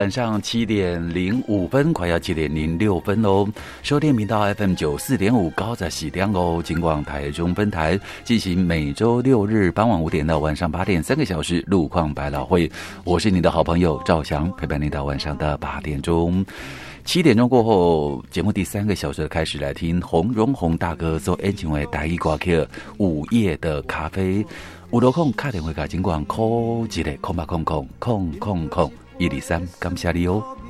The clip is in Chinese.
晚上7:05，快要7:06喽。收听频道 FM94.5高在喜点哦，金广台中分台进行每周6日傍晚5点到晚上8点3个小时路况百老汇。我是你的好朋友赵翔，陪伴你到晚上的8点钟。7点钟过后，节目第3个小时开始来听洪荣宏大哥做演唱的台语歌曲《午夜的咖啡》。有落空打电话给金广 call 1个08000000，123，感谢你哦。